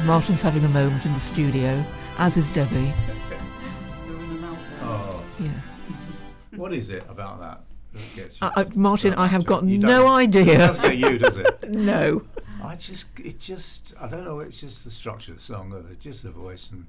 Martin's having a moment in the studio, as is Debbie. Oh. Yeah. What is it about that gets you Martin, so I have much? got You no don't- idea. It doesn't get you, does it? No. I don't know, it's just the structure of the song, or just the voice, and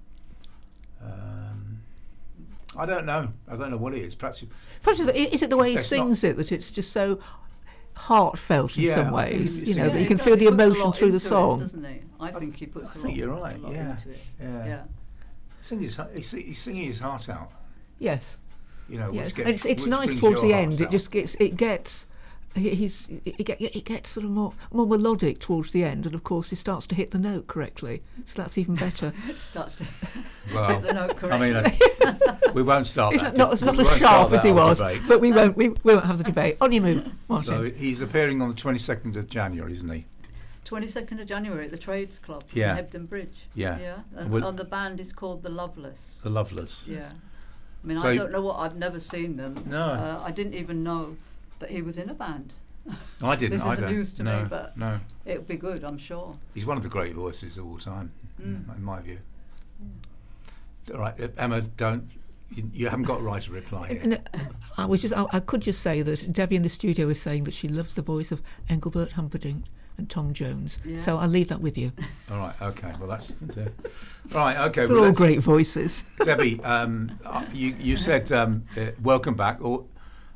I don't know what it is. Perhaps Is it the way he It's sings it that it's just so heartfelt in Yeah, some I think ways? it's- That Yeah, you can he feel the puts a emotion lot through the into it, song. doesn't he? I think he puts I think you're right, a lot yeah. into it. Yeah. He's singing his heart out. Yes. Which Yes. gets, It's which nice brings towards your the heart end. out. It gets sort of more melodic towards the end, and of course he starts to hit the note correctly, so that's even better. Starts to Well, hit the note I mean, correctly. we won't start It's that. not as we won't sharp start as he that was, debate. but we won't have the debate. On you move, Martin. So he's appearing on the 22nd of January, isn't he? 22nd of January at the Trades Club Yeah. in Hebden Bridge. Yeah. Yeah. Well- And the band is called The Loveless. The Loveless. Yeah. I mean, So- I don't know I've never seen them. No. I didn't even know that he was in a band. I didn't This is either. news to no, me, but no. it would be good, I'm sure. He's one of the great voices of all time, in my view. All right, Emma, you haven't got right to reply yet. And I could just say that Debbie in the studio is saying that she loves the voice of Engelbert Humperdinck and Tom Jones. Yeah. So I'll leave that with you. All right, okay. Well, that's right. Okay, They're well, all great voices. Debbie, you said welcome back. Or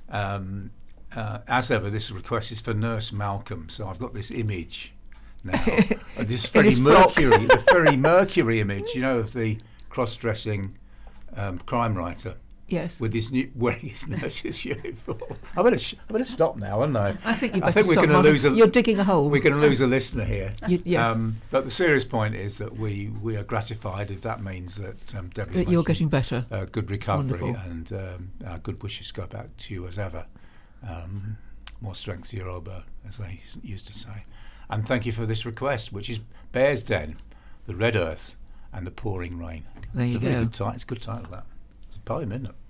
as ever, this request is for Nurse Malcolm. So I've got this image now. This Freddie his frock. Mercury, the Freddie Mercury image, of the cross-dressing crime writer. Yes. With his wearing his nurse's uniform. I better stop now, haven't I? I think we're stop, going to Martin. lose a. You're digging a hole. We're going to lose a listener here. Yes. But the serious point is that we are gratified if that means that Debbie's that you're making getting better. good recovery. Wonderful. And our good wishes go back to you as ever. More strength to your elbow, as they used to say. And thank you for this request, which is Bear's Den, The Red Earth, and The Pouring Rain. There It's you a very go. good title. It's a good title, that. It's a poem, isn't it?